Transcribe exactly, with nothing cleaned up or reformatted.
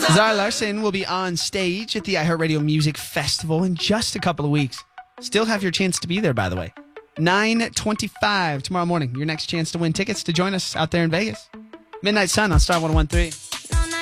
Zara Larson will be on stage at the iHeartRadio Music Festival in just a couple of weeks. Still have your chance to be there, by the way. nine twenty-five tomorrow morning. Your next chance to win tickets to join us out there in Vegas. Midnight Sun on Star one oh one three.